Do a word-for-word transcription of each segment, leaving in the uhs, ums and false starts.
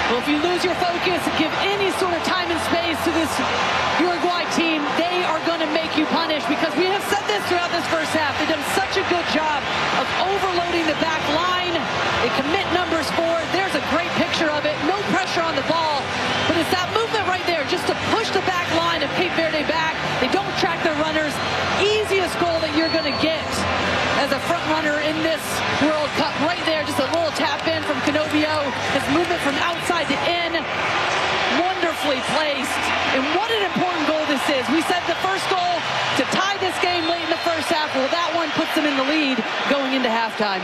Well, if you lose your focus and give any sort of time and space to this Uruguay team, they are going to make you punish, because we have said this throughout this first half. They've done such a good job of overloading the back line. They commit numbers forward. There's a great picture of it. No pressure on the ball, but it's that movement right there just to push the back line of Cape Verde back. They don't track their runners. Easiest goal that you're going to get as a front runner in this World Cup right there. Just a little tap in from Canovio. His movement from outside to in. Wonderfully placed. And what an important goal this is. We said the first goal to tie this game late in the first half. Well, that one puts them in the lead going into halftime.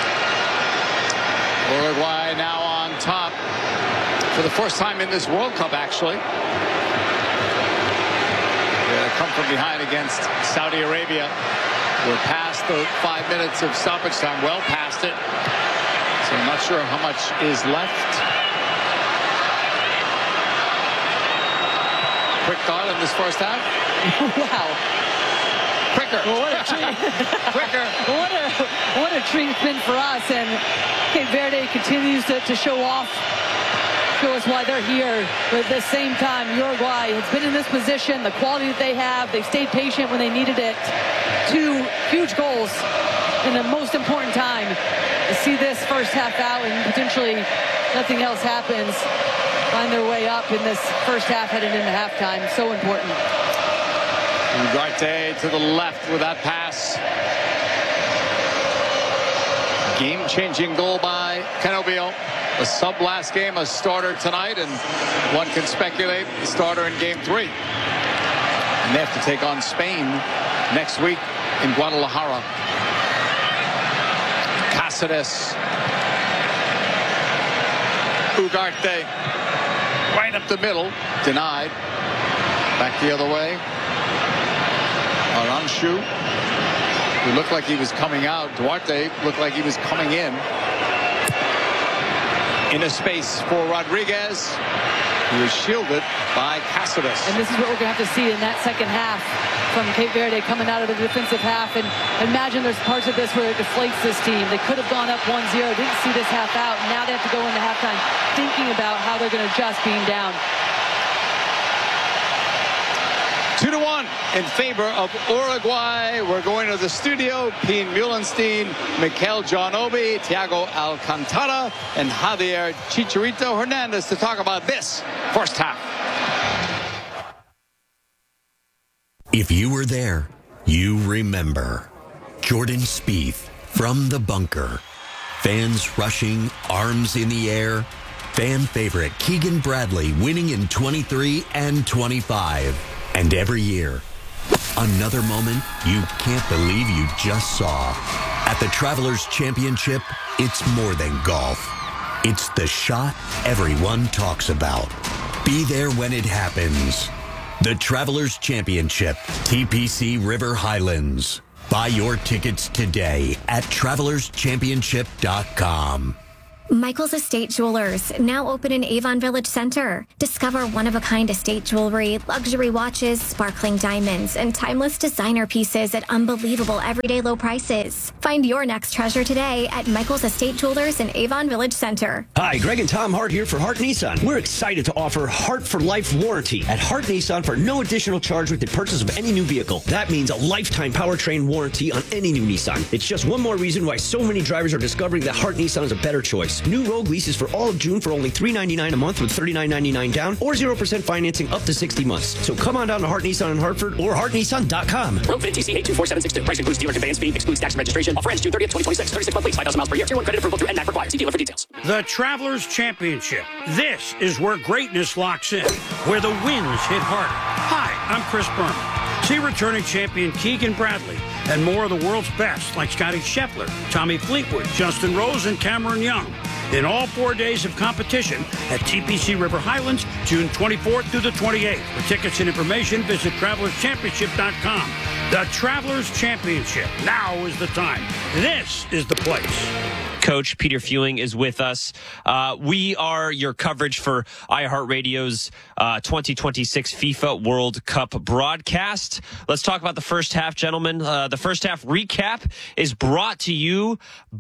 Uruguay now on top for the first time in this World Cup, actually. They come from behind against Saudi Arabia. We're past the five minutes of stoppage time, well past it. So I'm not sure how much is left. Quick goal in this first half. Wow. Quicker. Well, what a treat. Quicker. what, a, what a treat it's been for us. And Cape Verde continues to, to show off, show us why they're here. But at the same time, Uruguay has been in this position, the quality that they have. They've stayed patient when they needed it. Two huge goals in the most important time. To see this first half out and potentially nothing else happens, find their way up in this first half heading into halftime. So important. Ugarte to the left with that pass. Game-changing goal by Canovio. A sub last game, a starter tonight, and one can speculate the starter in game three. And they have to take on Spain next week in Guadalajara. Cáceres. Ugarte. Right up the middle. Denied. Back the other way. Aranshu, who looked like he was coming out. Duarte looked like he was coming in. In a space for Rodriguez. He was shielded by Cáceres. And this is what we're going to have to see in that second half from Cape Verde coming out of the defensive half. And imagine there's parts of this where it deflates this team. They could have gone up one zero, didn't see this half out. Now they have to go into halftime thinking about how they're going to adjust being down. Two to one in favor of Uruguay. We're going to the studio. Pien Muhlenstein, Mikel Johnobi, Thiago Alcantara, and Javier Chicharito Hernandez to talk about this first half. If you were there, you remember. Jordan Spieth from the bunker. Fans rushing, arms in the air. Fan favorite Keegan Bradley winning in twenty-three and twenty-five. And every year, another moment you can't believe you just saw. At the Travelers Championship, it's more than golf. It's the shot everyone talks about. Be there when it happens. The Travelers Championship, T P C River Highlands. Buy your tickets today at travelers championship dot com. Michael's Estate Jewelers, now open in Avon Village Center. Discover one-of-a-kind estate jewelry, luxury watches, sparkling diamonds, and timeless designer pieces at unbelievable everyday low prices. Find your next treasure today at Michael's Estate Jewelers in Avon Village Center. Hi, Greg and Tom Hart here for Hart Nissan. We're excited to offer Hart for Life warranty at Hart Nissan for no additional charge with the purchase of any new vehicle. That means a lifetime powertrain warranty on any new Nissan. It's just one more reason why so many drivers are discovering that Hart Nissan is a better choice. New Rogue leases for all of June for only three ninety-nine a month with thirty-nine ninety-nine down or zero percent financing up to sixty months. So come on down to Hart Nissan in Hartford or hart nissan dot com. Rogue Fit T C eight two four seven six two. Price includes dealer conveyance fee, excludes tax and registration. Offer ends June thirtieth, twenty twenty-six. thirty-six month lease, five thousand miles per year. Tier one credit approval through N M A C required. See dealer for details. The Travelers Championship. This is where greatness locks in, where the wins hit harder. Hi, I'm Chris Berman. See returning champion Keegan Bradley and more of the world's best like Scotty Scheffler, Tommy Fleetwood, Justin Rose, and Cameron Young in all four days of competition at T P C River Highlands, June twenty-fourth through the twenty-eighth. For tickets and information, visit travelers championship dot com. The Travelers Championship. Now is the time. This is the place. coach Peter Fewing is with us. Uh, we are your coverage for iHeartRadio's uh, twenty twenty-six FIFA World Cup broadcast. Let's talk about the first half, gentlemen. Uh, the first half recap is brought to you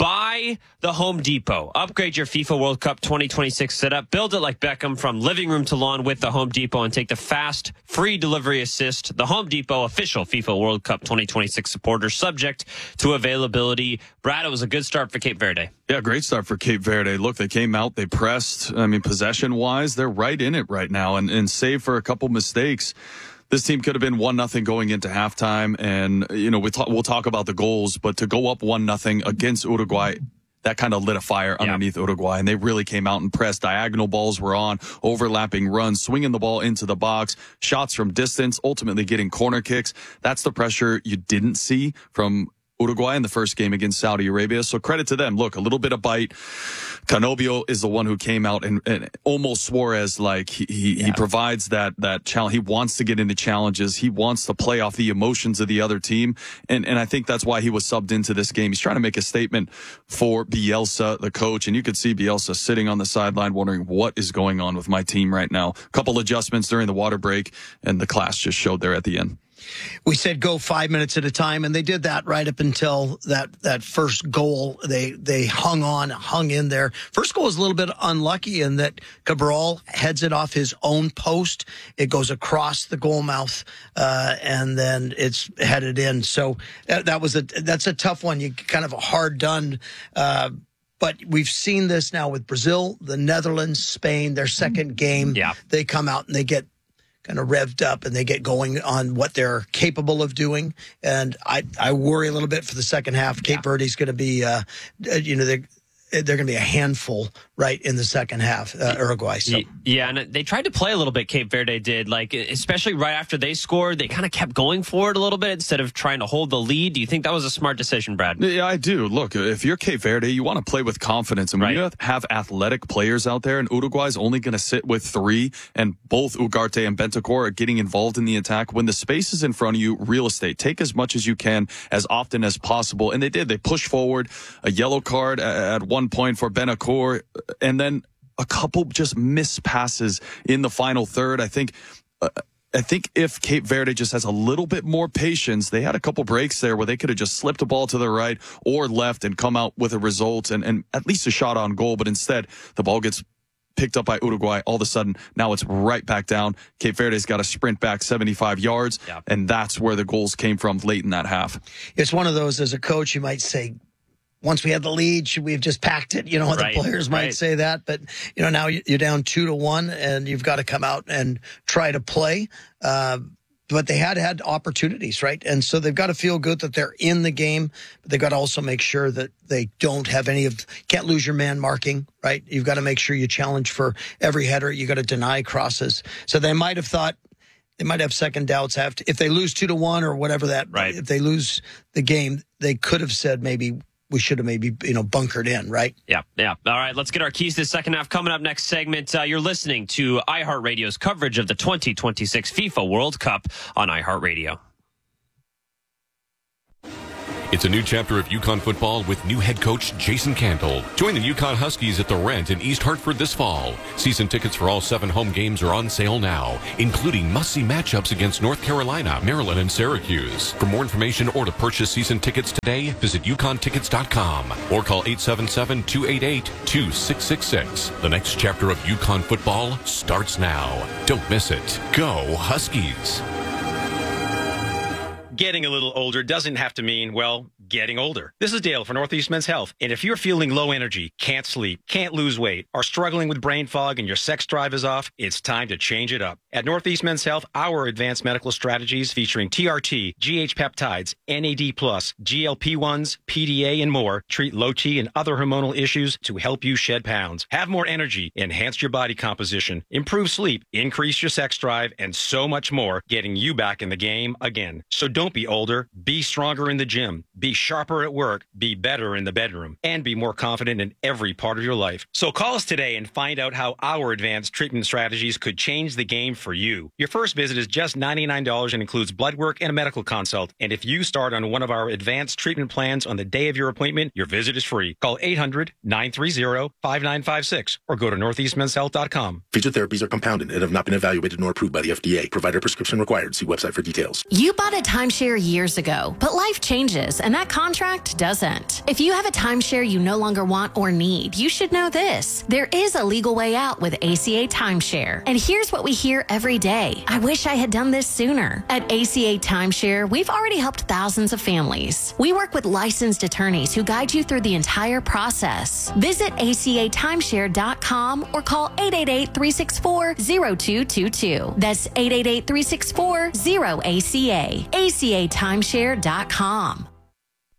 by the Home Depot. Upgrade your FIFA World Cup twenty twenty-six setup. Build it like Beckham from living room to lawn with the Home Depot and take the fast, free delivery assist. The Home Depot official FIFA World Cup twenty twenty-six supporter, subject to availability. Brad, it was a good start for Cape Verde. Yeah, great start for Cape Verde. Look, they came out, they pressed. I mean, possession-wise, they're right in it right now. And, and save for a couple mistakes, this team could have been one nothing going into halftime. And, you know, we talk, we'll talk about the goals, but to go up one nothing against Uruguay, that kind of lit a fire underneath yeah. Uruguay, and they really came out and pressed. Diagonal balls were on, overlapping runs, swinging the ball into the box, shots from distance, ultimately getting corner kicks. That's the pressure you didn't see from Uruguay in the first game against Saudi Arabia. So credit to them. Look, a little bit of bite. Canobio is the one who came out and, and almost Suarez, like he he, yeah. he provides that that challenge. He wants to get into challenges. He wants to play off the emotions of the other team, and and I think that's why he was subbed into this game. He's trying to make a statement for Bielsa, the coach, and you could see Bielsa sitting on the sideline wondering what is going on with my team right now. A couple adjustments during the water break, and the class just showed there at the end. We said go five minutes at a time, and they did that right up until that, that first goal. They they hung on, hung in there. First goal was a little bit unlucky in that Cabral heads it off his own post. It goes across the goal mouth, uh, and then it's headed in. So that, that was a that's a tough one. You kind of a hard done. Uh, But we've seen this now with Brazil, the Netherlands, Spain, their second game. Yeah. They come out and they get kind of revved up and they get going on what they're capable of doing. And I, I worry a little bit for the second half. Cape yeah. Verde's going to be, uh, you know, they're, they're going to be a handful right in the second half, uh, Uruguay. So. Yeah, and they tried to play a little bit, Cape Verde did, like especially right after they scored, they kind of kept going for it a little bit instead of trying to hold the lead. Do you think that was a smart decision, Brad? Yeah, I do. Look, if you're Cape Verde, you want to play with confidence. And when right. you have athletic players out there, and Uruguay's only going to sit with three, and both Ugarte and Bentancur are getting involved in the attack, when the space is in front of you, real estate, take as much as you can, as often as possible. And they did. They pushed forward, a yellow card at one point for Bentancur, and then a couple just missed passes in the final third. I think uh, I think if Cape Verde just has a little bit more patience, they had a couple breaks there where they could have just slipped a ball to the right or left and come out with a result and, and at least a shot on goal. But instead, the ball gets picked up by Uruguay. All of a sudden, now it's right back down. Cape Verde's got to sprint back seventy-five yards, yeah. and that's where the goals came from late in that half. It's one of those, as a coach, you might say, once we had the lead, should we have just packed it? You know, right, the players might right. say that. But, you know, now you're down two to one, and you've got to come out and try to play. Uh, but they had had opportunities, right? And so they've got to feel good that they're in the game. But they've got to also make sure that they don't have any of – can't lose your man marking, right? You've got to make sure you challenge for every header. You've got to deny crosses. So they might have thought – they might have second doubts after if they lose two to one or whatever that right. if they lose the game, they could have said maybe – we should have maybe, you know, bunkered in, right? Yeah, yeah. All right, let's get our keys to the second half. Coming up next segment, uh, you're listening to iHeartRadio's coverage of the twenty twenty-six FIFA World Cup on iHeartRadio. It's a new chapter of UConn football with new head coach Jason Candle. Join the UConn Huskies at the Rent in East Hartford this fall. Season tickets for all seven home games are on sale now, including must-see matchups against North Carolina, Maryland, and Syracuse. For more information or to purchase season tickets today, visit U Conn tickets dot com or call eight seven seven, two eight eight, two six six six. The next chapter of UConn football starts now. Don't miss it. Go Huskies. Getting a little older doesn't have to mean, well, getting older. This is Dale for Northeast Men's Health. And if you're feeling low energy, can't sleep, can't lose weight, are struggling with brain fog and your sex drive is off, it's time to change it up. At Northeast Men's Health, our advanced medical strategies featuring T R T, G H peptides, N A D plus, G L P ones, P D A, and more treat low T and other hormonal issues to help you shed pounds. Have more energy, enhance your body composition, improve sleep, increase your sex drive, and so much more, getting you back in the game again. So don't Don't be older. Be stronger in the gym. Be sharper at work. Be better in the bedroom. And be more confident in every part of your life. So call us today and find out how our advanced treatment strategies could change the game for you. Your first visit is just ninety-nine dollars and includes blood work and a medical consult. And if you start on one of our advanced treatment plans on the day of your appointment, your visit is free. Call eight hundred, nine three zero, five nine five six or go to northeast men's health dot com. Featured therapies are compounded and have not been evaluated nor approved by the F D A. Provider prescription required. See website for details. You bought a timeshare years ago, but life changes and that contract doesn't. If you have a timeshare you no longer want or need, you should know this. There is a legal way out with A C A Timeshare. And here's what we hear every day. I wish I had done this sooner. At A C A Timeshare, we've already helped thousands of families. We work with licensed attorneys who guide you through the entire process. Visit A C A timeshare dot com or call eight eight eight, three six four, zero two two two. That's eight eight eight, three six four, zero A C A. A C A timeshare dot com.